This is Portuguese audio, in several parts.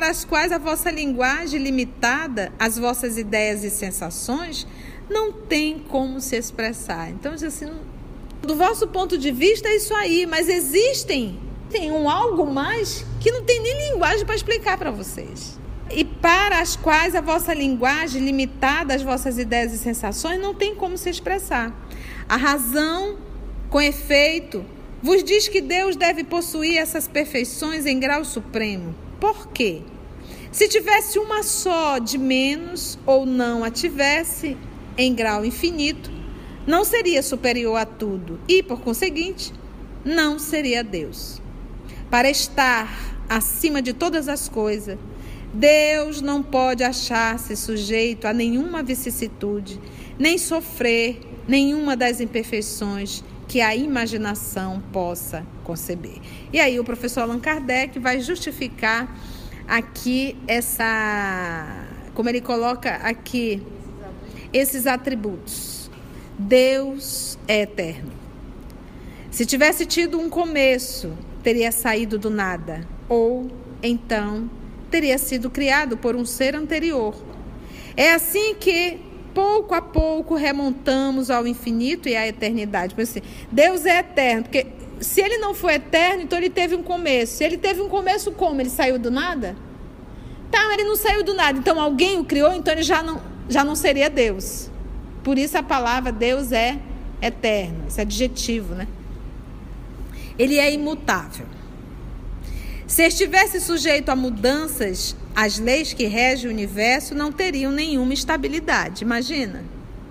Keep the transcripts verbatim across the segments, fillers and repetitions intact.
para as quais a vossa linguagem limitada, as vossas ideias e sensações, não tem como se expressar. Então, assim, do vosso ponto de vista é isso aí, mas existem tem um algo mais que não tem nem linguagem para explicar para vocês. E para as quais a vossa linguagem limitada, as vossas ideias e sensações, não tem como se expressar. A razão, com efeito, vos diz que Deus deve possuir essas perfeições em grau supremo. Por quê? Se tivesse uma só de menos ou não a tivesse em grau infinito, não seria superior a tudo e, por conseguinte, não seria Deus. Para estar acima de todas as coisas, Deus não pode achar-se sujeito a nenhuma vicissitude, nem sofrer nenhuma das imperfeições que a imaginação possa conceber. E aí o professor Allan Kardec vai justificar aqui essa, como ele coloca aqui, esses atributos. Deus é eterno. Se tivesse tido um começo, teria saído do nada, ou então teria sido criado por um ser anterior. É assim que pouco a pouco remontamos ao infinito e à eternidade. Porque assim, Deus é eterno, porque se ele não for eterno, então ele teve um começo. Se ele teve um começo, como? Ele saiu do nada? Tá, ele não saiu do nada. Então alguém o criou, então ele já não, já não seria Deus. Por isso a palavra Deus é eterno, esse adjetivo, né? Ele é imutável. Se estivesse sujeito a mudanças, as leis que regem o universo não teriam nenhuma estabilidade. Imagina.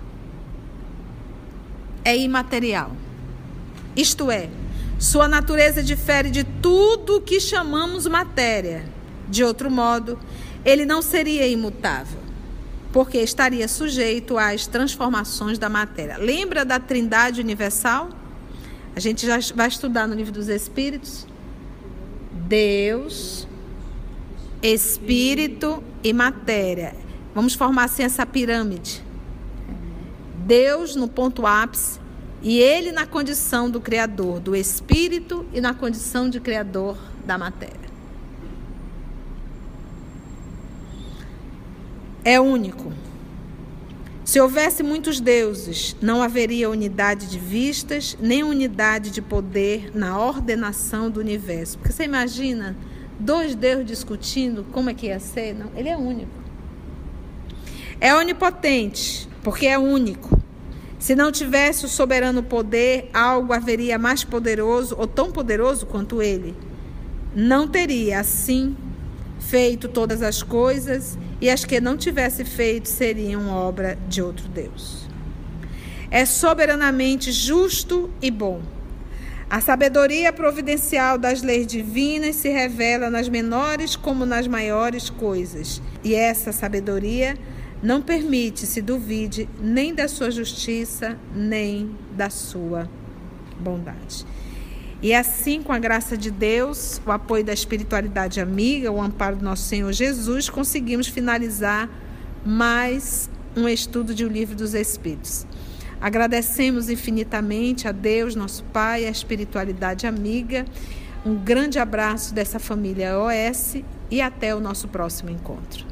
É imaterial. Isto é, sua natureza difere de tudo que chamamos matéria. De outro modo, ele não seria imutável, porque estaria sujeito às transformações da matéria. Lembra da Trindade Universal? A gente já vai estudar no Livro dos Espíritos. Deus, Espírito e matéria. Vamos formar assim essa pirâmide. Deus no ponto ápice e ele na condição do Criador, do Espírito e na condição de Criador da matéria. É único. Se houvesse muitos deuses, não haveria unidade de vistas, nem unidade de poder na ordenação do universo. Porque você imagina dois deuses discutindo como é que ia ser? Não, ele é único. É onipotente, porque é único. Se não tivesse o soberano poder, algo haveria mais poderoso ou tão poderoso quanto ele. Não teria, assim, feito todas as coisas, e as que não tivesse feito seriam obra de outro Deus. É soberanamente justo e bom. A sabedoria providencial das leis divinas se revela nas menores como nas maiores coisas, e essa sabedoria não permite se duvide nem da sua justiça, nem da sua bondade. E assim, com a graça de Deus, o apoio da espiritualidade amiga, o amparo do nosso Senhor Jesus, conseguimos finalizar mais um estudo de O Livro dos Espíritos. Agradecemos infinitamente a Deus, nosso Pai, a espiritualidade amiga. Um grande abraço dessa família O S e até o nosso próximo encontro.